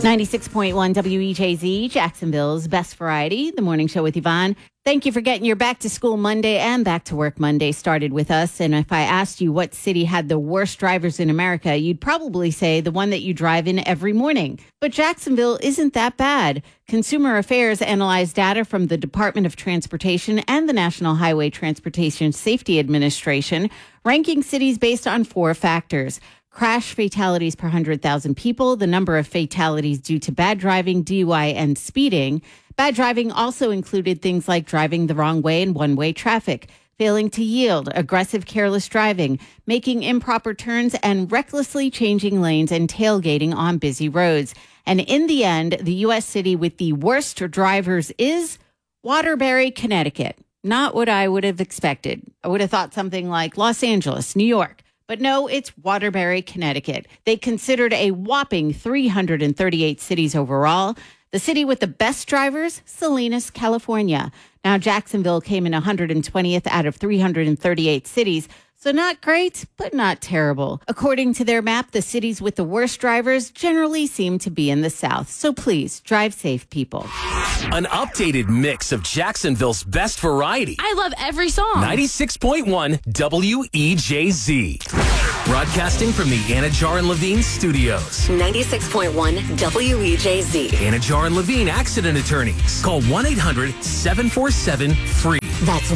96.1 WEJZ, Jacksonville's best variety, the morning show with Yvonne. Thank you for getting your back to school Monday and back to work Monday started with us. And if I asked you what city had the worst drivers in America, you'd probably say the one that you drive in every morning. But Jacksonville isn't that bad. Consumer Affairs analyzed data from the Department of Transportation and the National Highway Transportation Safety Administration, ranking cities based on 4 factors. Crash fatalities per 100,000 people, the number of fatalities due to bad driving, DUI, and speeding. Bad driving also included things like driving the wrong way in one-way traffic, failing to yield, aggressive, careless driving, making improper turns, and recklessly changing lanes and tailgating on busy roads. And in the end, the U.S. city with the worst drivers is Waterbury, Connecticut. Not what I would have expected. I would have thought something like Los Angeles, New York. But no, it's Waterbury, Connecticut. They considered a whopping 338 cities overall. The city with the best drivers, Salinas, California. Now, Jacksonville came in 120th out of 338 cities. So not great, but not terrible. According to their map, the cities with the worst drivers generally seem to be in the South. So please, drive safe, people. An updated mix of Jacksonville's best variety. I love every song. 96.1 WEJZ. Broadcasting from the Anajar and Levine studios. 96.1 WEJZ. Anajar and Levine accident attorneys. Call 1-800-747-FREE. That's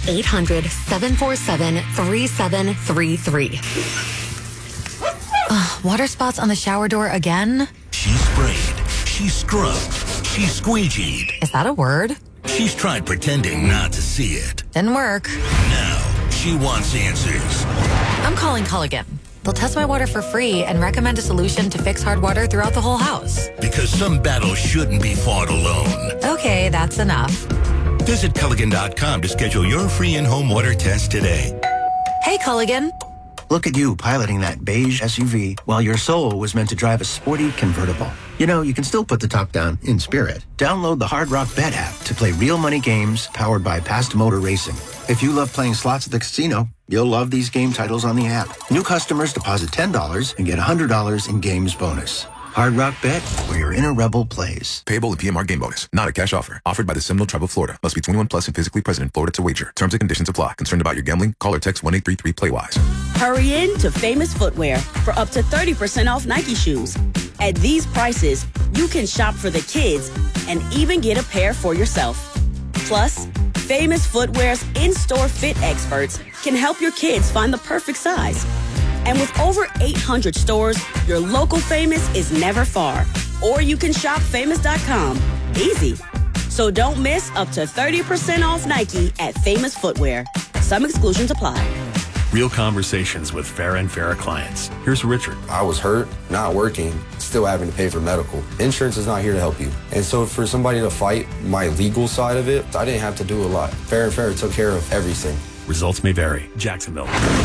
1-800-747-3733. Water spots on the shower door again? She sprayed. She scrubbed. She squeegeed. Is that a word? She's tried pretending not to see it. Didn't work. Now, she wants answers. I'm calling Culligan. They'll test my water for free and recommend a solution to fix hard water throughout the whole house. Because some battles shouldn't be fought alone. Okay, that's enough. Visit Culligan.com to schedule your free in-home water test today. Hey, Culligan. Look at you piloting that beige SUV while your soul was meant to drive a sporty convertible. You know, you can still put the top down in spirit. Download the Hard Rock Bet app to play real money games powered by Past Motor Racing. If you love playing slots at the casino, you'll love these game titles on the app. New customers deposit $10 and get $100 in games bonus. Hard Rock Bet, where your inner rebel plays. Payable in PMR game bonus. Not a cash offer. Offered by the Seminole Tribe of Florida. Must be 21 plus and physically present in Florida to wager. Terms and conditions apply. Concerned about your gambling? Call or text 1-833-PLAY-WISE. Hurry in to Famous Footwear for up to 30% off Nike shoes. At these prices, you can shop for the kids and even get a pair for yourself. Plus, Famous Footwear's in-store fit experts can help your kids find the perfect size. And with over 800 stores, your local Famous is never far. Or you can shop famous.com. Easy. So don't miss up to 30% off Nike at Famous Footwear. Some exclusions apply. Real conversations with Farah and Farah clients. Here's Richard. I was hurt, not working, still having to pay for medical. Insurance is not here to help you. And so for somebody to fight my legal side of it, I didn't have to do a lot. Farah and Farah took care of everything. Results may vary. Jacksonville.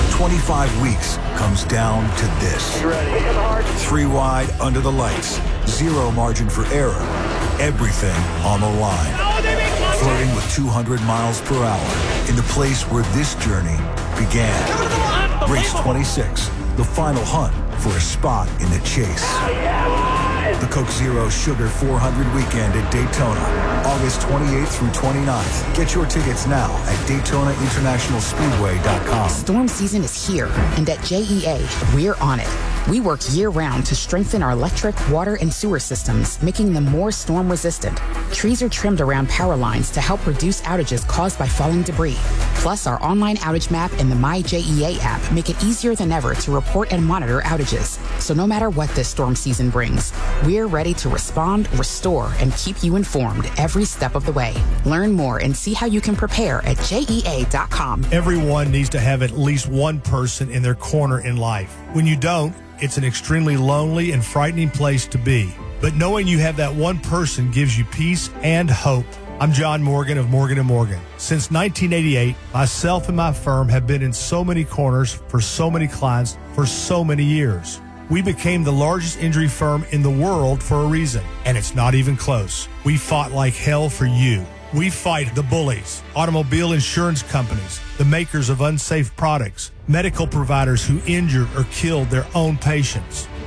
25 weeks comes down to this. 3 wide under the lights. 0 margin for error. Everything on the line. Flirting with 200 miles per hour in the place where this journey began. Race 26, the final hunt for a spot in the chase. The Coke Zero Sugar 400 weekend at Daytona, August 28th through 29th. Get your tickets now at DaytonaInternationalSpeedway.com. Storm season is here, and at JEA, we're on it. We work year-round to strengthen our electric, water, and sewer systems, making them more storm-resistant. Trees are trimmed around power lines to help reduce outages caused by falling debris. Plus, our online outage map and the MyJEA app make it easier than ever to report and monitor outages. So no matter what this storm season brings, we're ready to respond, restore, and keep you informed every step of the way. Learn more and see how you can prepare at JEA.com. Everyone needs to have at least one person in their corner in life. When you don't, it's an extremely lonely and frightening place to be. But knowing you have that one person gives you peace and hope. I'm John Morgan of Morgan & Morgan. Since 1988, myself and my firm have been in so many corners for so many clients for so many years. We became the largest injury firm in the world for a reason, and it's not even close. We fought like hell for you. We fight the bullies, automobile insurance companies, the makers of unsafe products, medical providers who injured or killed their own patients.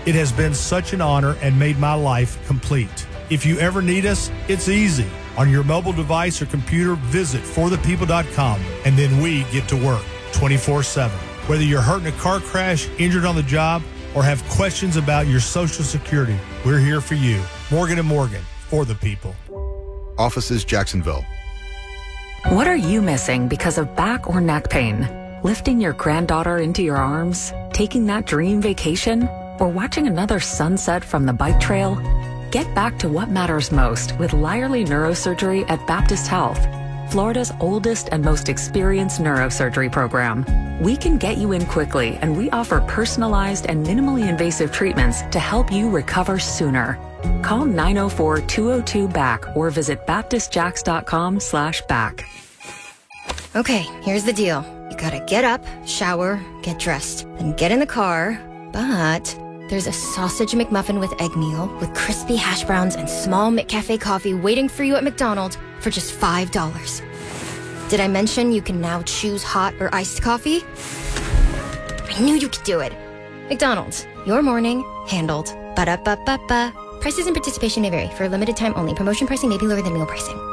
It has been such an honor and made my life complete. If you ever need us, it's easy. On your mobile device or computer, visit forthepeople.com, and then we get to work 24/7. Whether you're hurt in a car crash, injured on the job, or have questions about your Social Security, we're here for you. Morgan & Morgan, for the people. Offices, Jacksonville. What are you missing because of back or neck pain? Lifting your granddaughter into your arms? Taking that dream vacation? Or watching another sunset from the bike trail? Get back to what matters most with Lyerly Neurosurgery at Baptist Health, Florida's oldest and most experienced neurosurgery program. We can get you in quickly, and we offer personalized and minimally invasive treatments to help you recover sooner. Call 904-202-BACK or visit baptistjacks.com/back. Okay, here's the deal. You gotta get up, shower, get dressed, then get in the car, but there's a sausage McMuffin with egg meal with crispy hash browns and small McCafe coffee waiting for you at McDonald's for just $5. Did I mention you can now choose hot or iced coffee? I knew you could do it. McDonald's, your morning handled. Ba-da-ba-ba-ba. Prices and participation may vary. For a limited time only. Promotion pricing may be lower than meal pricing.